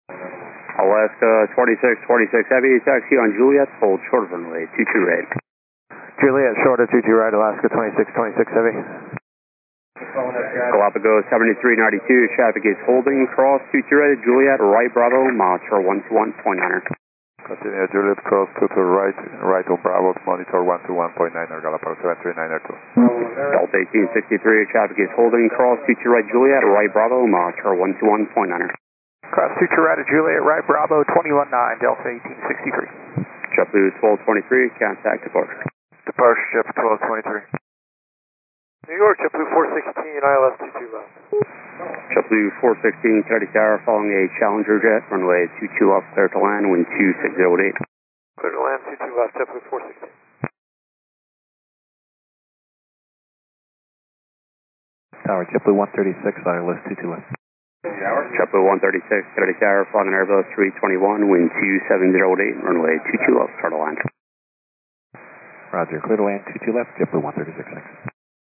Alaska 2626 Heavy, taxi on Juliet, hold short of runway 22 right. Juliet, short of 22 right, Alaska 2626 Heavy. Galapagos 7392, traffic is holding, cross 22 right, Juliet, right Bravo, monitor 121.9. Continue, Juliet, cross 22 right, right on Bravo, monitor 121.9, Galapagos 7392. Delta 1863, traffic is holding, cross 22 right, Juliet, right Bravo, monitor 121.9. Cross 22 right, Juliet, right Bravo, 21.9, Delta 1863. JetBlue 1223, contact departure. Departure, Jet 1223. New York, JetBlue 416, ILS 22 left. JetBlue 416, Kennedy Tower, following a Challenger jet, runway 22 left, clear to land, wind 2608. Clear to land, 22 left, JetBlue 416. Tower, JetBlue 136, ILS 22 left. JetBlue 136, Kennedy Tower, flying an Airbus 321, wind 2708, runway 22 left, clear to land. Roger, clear to land, 22 left, JetBlue 136, thanks.